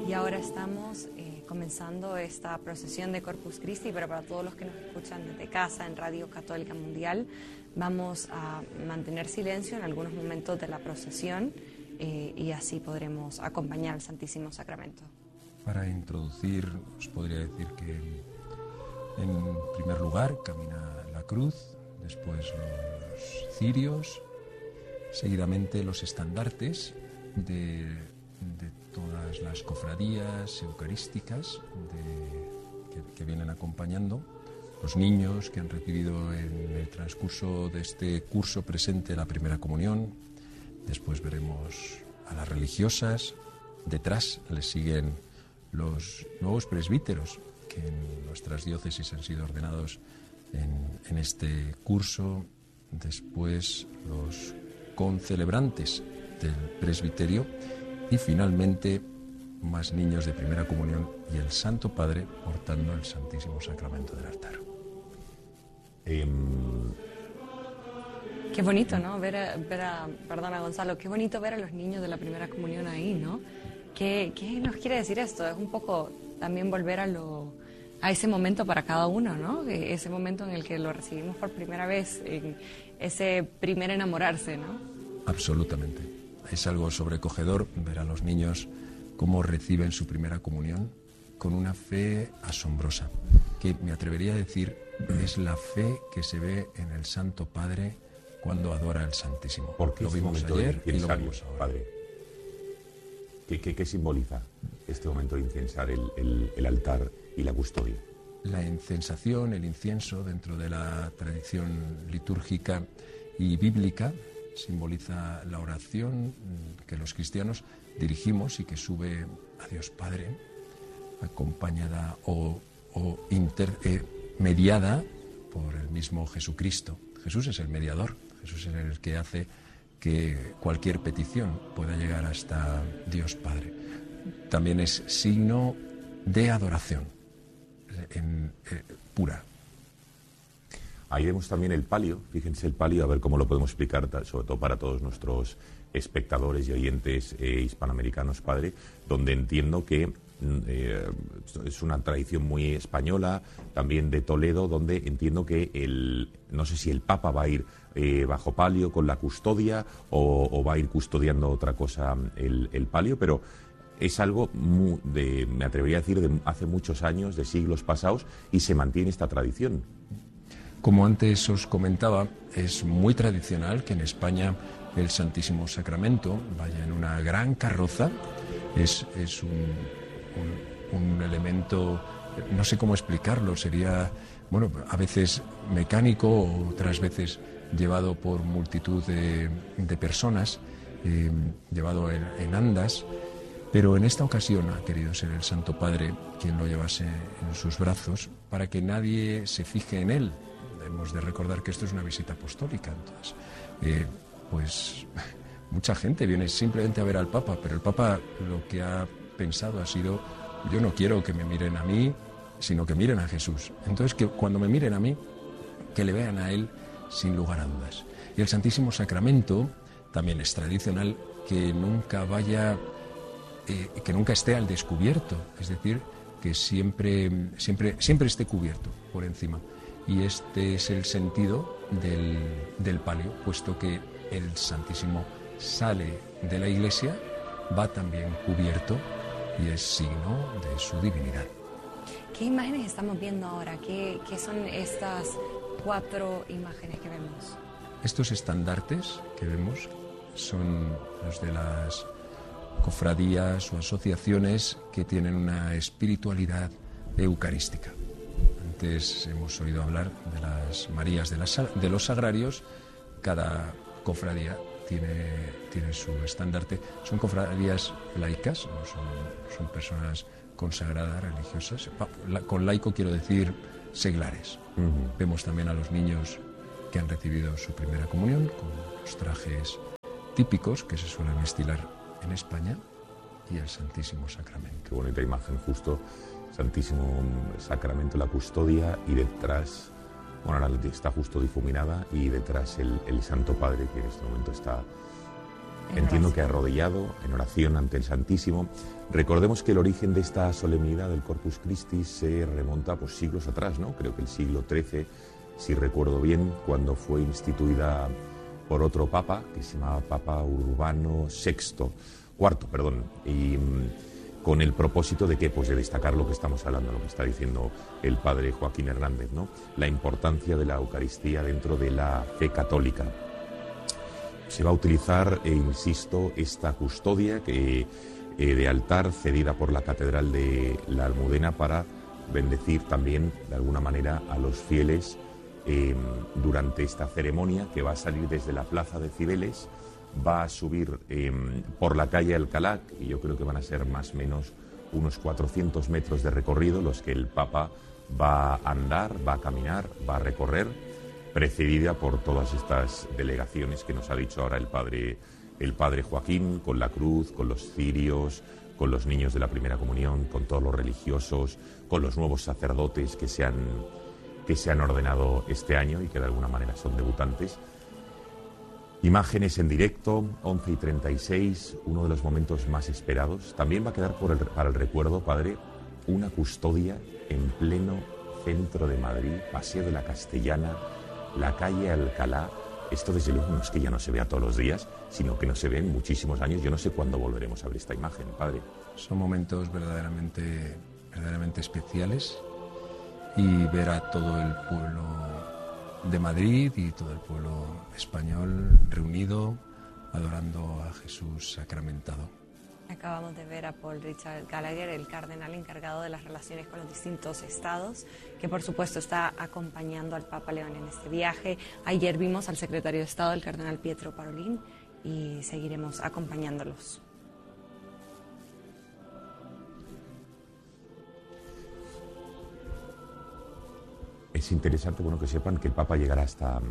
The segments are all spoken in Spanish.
Y ahora estamos comenzando esta procesión de Corpus Christi, pero para todos los que nos escuchan desde casa en Radio Católica Mundial, vamos a mantener silencio en algunos momentos de la procesión y así podremos acompañar al Santísimo Sacramento. Para introducir, os podría decir que en primer lugar camina la cruz, después los cirios, seguidamente los estandartes de todas las cofradías eucarísticas que vienen acompañando, los niños que han recibido en el transcurso de este curso presente la primera comunión, después veremos a las religiosas, detrás les siguen los nuevos presbíteros que en nuestras diócesis han sido ordenados en este curso, después los concelebrantes del presbiterio y finalmente más niños de primera comunión y el Santo Padre portando el Santísimo Sacramento del altar. Qué bonito, ¿no? Perdona, Gonzalo, qué bonito ver a los niños de la primera comunión ahí, ¿no? ¿Qué nos quiere decir esto? Es un poco también volver a ese momento para cada uno, ¿no? Ese momento en el que lo recibimos por primera vez, en ese primer enamorarse, ¿no? Absolutamente. Es algo sobrecogedor ver a los niños cómo reciben su primera comunión con una fe asombrosa, que me atrevería a decir es la fe que se ve en el Santo Padre cuando adora al Santísimo. Porque lo vimos ayer y lo vemos ahora. Padre, ¿qué simboliza este momento de incensar el altar y la custodia? La incensación, el incienso, dentro de la tradición litúrgica y bíblica, simboliza la oración que los cristianos dirigimos y que sube a Dios Padre, acompañada o mediada por el mismo Jesucristo. Jesús es el mediador, Jesús es el que hace que cualquier petición pueda llegar hasta Dios Padre. También es signo de adoración pura. Ahí vemos también el palio, fíjense el palio, a ver cómo lo podemos explicar, sobre todo para todos nuestros espectadores y oyentes hispanoamericanos, Padre, donde entiendo que es una tradición muy española, también de Toledo, donde entiendo que no sé si el Papa va a ir bajo palio con la custodia o va a ir custodiando otra cosa el palio, pero es algo me atrevería a decir, de hace muchos años, de siglos pasados, y se mantiene esta tradición. Como antes os comentaba, es muy tradicional que en España el Santísimo Sacramento vaya en una gran carroza. Es un elemento, no sé cómo explicarlo, sería, bueno, a veces mecánico, otras veces llevado por multitud de personas, llevado en andas, pero en esta ocasión ha querido ser el Santo Padre quien lo llevase en sus brazos para que nadie se fije en él. Hemos de recordar que esto es una visita apostólica, entonces, pues mucha gente viene simplemente a ver al Papa, pero el Papa lo que ha pensado ha sido, yo no quiero que me miren a mí, sino que miren a Jesús. Entonces, que cuando me miren a mí, que le vean a él sin lugar a dudas. Y el Santísimo Sacramento también es tradicional que nunca esté al descubierto, es decir, que siempre esté cubierto por encima. Y este es el sentido del palio, puesto que el Santísimo sale de la iglesia, va también cubierto y es signo de su divinidad. ¿Qué imágenes estamos viendo ahora? ¿Qué son estas 4 imágenes que vemos? Estos estandartes que vemos son los de las cofradías o asociaciones que tienen una espiritualidad eucarística. Antes hemos oído hablar de las Marías de los Sagrarios. Cada cofradía tiene su estandarte. Son cofradías laicas, no son personas consagradas, religiosas. Con laico quiero decir seglares. Vemos también a los niños que han recibido su primera comunión con los trajes típicos que se suelen estilar en España y el Santísimo Sacramento. Qué bonita imagen, justo Santísimo Sacramento, la custodia, y detrás, bueno, ahora está justo difuminada, y detrás el Santo Padre, que en este momento está Entiendo que arrodillado, en oración ante el Santísimo. Recordemos que el origen de esta solemnidad del Corpus Christi se remonta pues, siglos atrás, ¿no? Creo que el siglo XIII, si recuerdo bien, cuando fue instituida por otro papa, que se llamaba Papa Urbano IV, perdón, y con el propósito de que, pues de destacar lo que estamos hablando, lo que está diciendo el padre Joaquín Hernández, ¿no? La importancia de la Eucaristía dentro de la fe católica. Se va a utilizar, insisto, esta custodia de altar cedida por la Catedral de la Almudena para bendecir también, de alguna manera, a los fieles durante esta ceremonia que va a salir desde la Plaza de Cibeles, va a subir por la calle Alcalá, y yo creo que van a ser más o menos unos 400 metros de recorrido los que el Papa va a andar, va a caminar, va a recorrer, precedida por todas estas delegaciones que nos ha dicho ahora el padre Joaquín, con la cruz, con los cirios, con los niños de la primera comunión, con todos los religiosos, con los nuevos sacerdotes que se han ordenado este año y que de alguna manera son debutantes. Imágenes en directo, 11:36, uno de los momentos más esperados. También va a quedar para el recuerdo, padre, una custodia en pleno centro de Madrid, Paseo de la Castellana, la calle Alcalá. Esto desde luego no es que ya no se vea todos los días, sino que no se ve en muchísimos años. Yo no sé cuándo volveremos a ver esta imagen, padre. Son momentos verdaderamente especiales, y ver a todo el pueblo de Madrid y todo el pueblo español reunido adorando a Jesús sacramentado. Acabamos de ver a Paul Richard Gallagher, el cardenal encargado de las relaciones con los distintos estados, que por supuesto está acompañando al Papa León en este viaje. Ayer vimos al secretario de Estado, el cardenal Pietro Parolin, y seguiremos acompañándolos. Es interesante, bueno, que sepan que el Papa llegará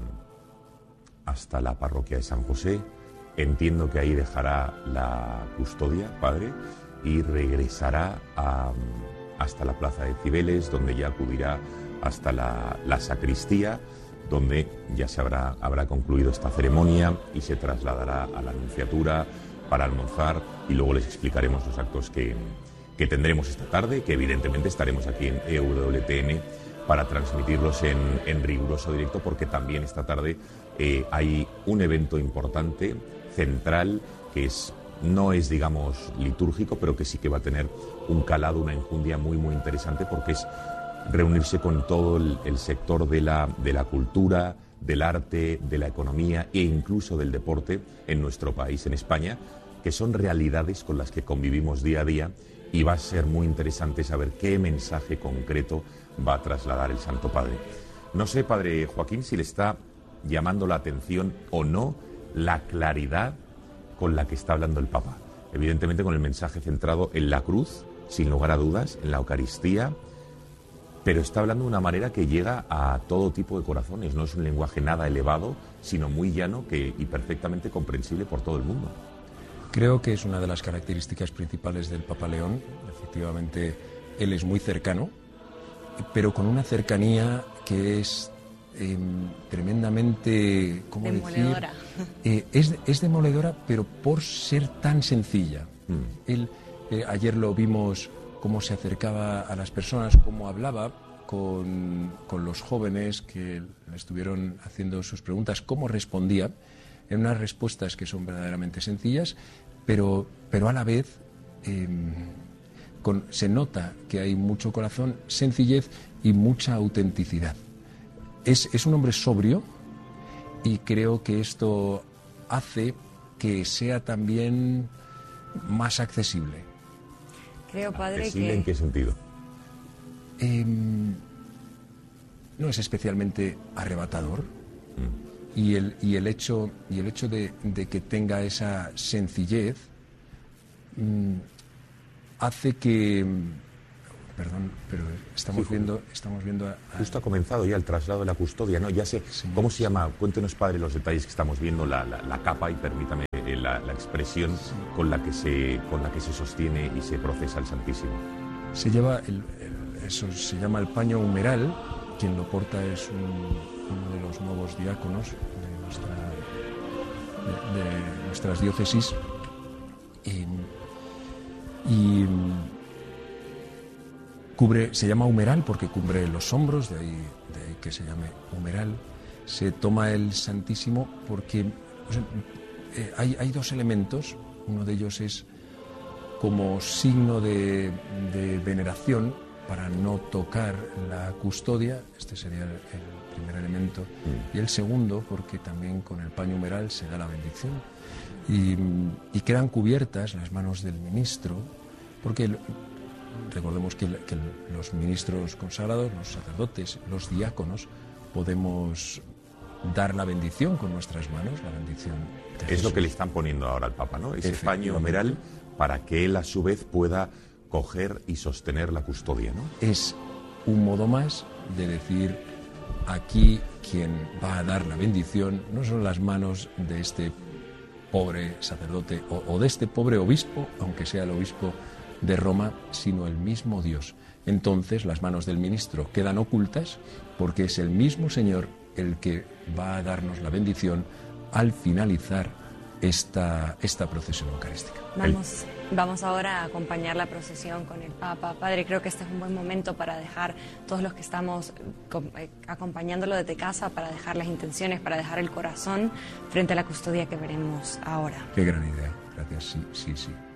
hasta la parroquia de San José. Entiendo que ahí dejará la custodia, padre, y regresará hasta la plaza de Cibeles, donde ya acudirá hasta la sacristía, donde ya habrá concluido esta ceremonia y se trasladará a la Nunciatura para almorzar, y luego les explicaremos los actos que tendremos esta tarde, que evidentemente estaremos aquí en EWTN para transmitirlos en riguroso directo, porque también esta tarde hay un evento importante, central, que no es, digamos, litúrgico, pero que sí que va a tener un calado, una enjundia muy, muy interesante, porque es reunirse con todo el sector de la cultura, del arte, de la economía e incluso del deporte en nuestro país, en España, que son realidades con las que convivimos día a día, y va a ser muy interesante saber qué mensaje concreto va a trasladar el Santo Padre. No sé, padre Joaquín, si le está llamando la atención o no la claridad con la que está hablando el Papa. Evidentemente con el mensaje centrado en la cruz, sin lugar a dudas, en la Eucaristía, pero está hablando de una manera que llega a todo tipo de corazones. No es un lenguaje nada elevado, sino muy llano y perfectamente comprensible por todo el mundo. Creo que es una de las características principales del Papa León. Efectivamente, él es muy cercano, pero con una cercanía que es tremendamente, ¿cómo demoledora. Decir? Es demoledora, pero por ser tan sencilla. Él, ayer lo vimos cómo se acercaba a las personas, cómo hablaba con los jóvenes que le estuvieron haciendo sus preguntas, cómo respondía, en unas respuestas que son verdaderamente sencillas, pero a la vez se nota que hay mucho corazón, sencillez y mucha autenticidad. Es un hombre sobrio, y creo que esto hace que sea también más accesible. Creo, padre, ¿Accesible que... en qué sentido? No es especialmente arrebatador. Y el hecho de que tenga esa sencillez hace que... Perdón, pero estamos viendo Justo ha comenzado ya el traslado de la custodia, ¿no? Ya sé, sí. ¿Cómo se llama? Cuéntenos, padre, los detalles que estamos viendo, la capa, y permítame la expresión con la que se sostiene y se procesa el Santísimo. Se lleva eso se llama el paño humeral. Quien lo porta es uno de los nuevos diáconos de de nuestras diócesis y se llama humeral porque cubre los hombros, de ahí que se llame humeral. Se toma el Santísimo porque hay dos elementos. Uno de ellos es como signo de veneración para no tocar la custodia. Este sería el primer elemento. Y el segundo, porque también con el paño humeral se da la bendición. Y quedan cubiertas las manos del ministro, porque recordemos que los ministros consagrados, los sacerdotes, los diáconos, podemos dar la bendición con nuestras manos, la bendición de Jesús. Es lo que le están poniendo ahora al Papa, ¿no? Ese paño humeral para que él a su vez pueda coger y sostener la custodia, ¿no? Es un modo más de decir, aquí quien va a dar la bendición no son las manos de este pobre sacerdote o de este pobre obispo, aunque sea el obispo de Roma, sino el mismo Dios. Entonces las manos del ministro quedan ocultas porque es el mismo Señor el que va a darnos la bendición al finalizar esta procesión eucarística. Vamos ahora a acompañar la procesión con el Papa. Padre, creo que este es un buen momento para dejar, todos los que estamos acompañándolo desde casa, para dejar las intenciones, para dejar el corazón frente a la custodia que veremos ahora. Qué gran idea. Gracias. Sí.